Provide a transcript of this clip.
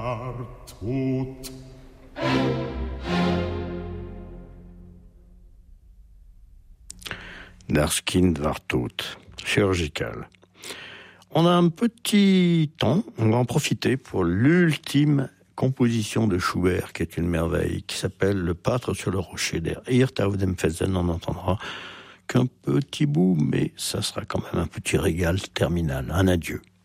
war tot. Das Kind war tot, chirurgical. On a un petit temps, on va en profiter pour l'ultime composition de Schubert, qui est une merveille, qui s'appelle Le Pâtre sur le rocher. Der Hirt auf dem Felsen. On n'entendra qu'un petit bout, mais ça sera quand même un petit régal terminal. Un adieu.